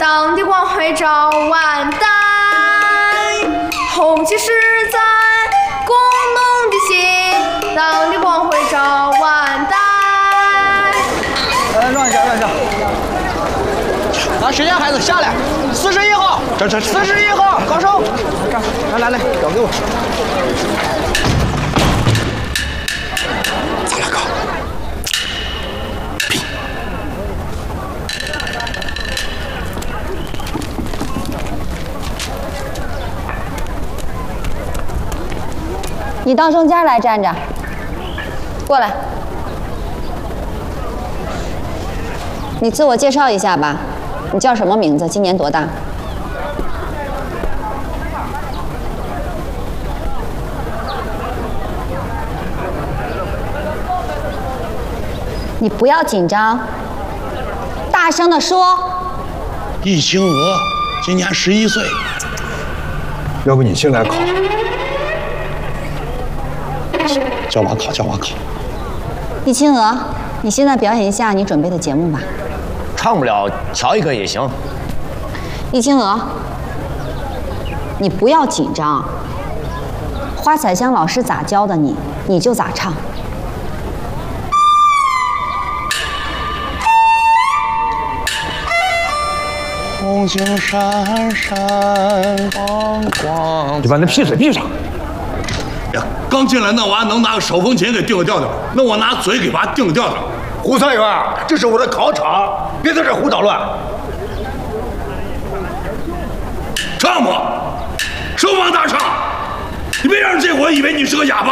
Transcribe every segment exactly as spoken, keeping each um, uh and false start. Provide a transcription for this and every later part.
党的光辉照万代，红旗实在工农的心，党的光辉照万代。 来，让一下，让一下。来，谁家孩子下来？四十一号，这这四十一号，高手，来来来，交给我。 咱俩搞。比。 你到中间来站着，过来。你自我介绍一下吧，你叫什么名字？今年多大？你不要紧张，大声的说。 易清娥，今年十一岁。 要不你先来考？ 叫我考，叫我考。 易清娥，你现在表演一下你准备的节目吧。 唱不了，瞧一个也行。 易清娥，你不要紧张。花彩香老师咋教的你，你就咋唱。 红星闪闪光光。 你把那屁嘴闭上。 呀，刚进来那娃能拿个手风琴给定个调调，那我拿嘴给娃定个调调。 胡三元，这是我的考场，别在这胡捣乱。 唱吧，收放大唱，你别让人这回以为你是个哑巴。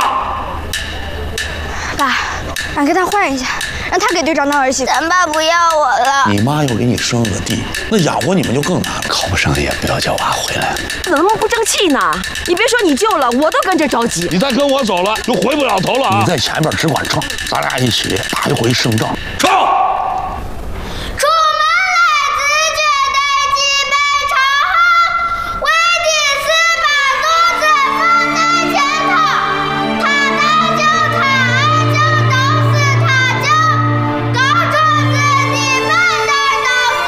爸，俺跟他换一下，让他给队长当儿媳妇。咱爸不要我了。 你妈又给你生了个弟，那养活你们就更难了。考不上也不要叫娃回来。 怎么那么不争气呢？你别说你救了，我都跟着着急。 你再跟我走了，就回不了头了啊！你在前面只管唱，咱俩一起打一回胜仗。唱。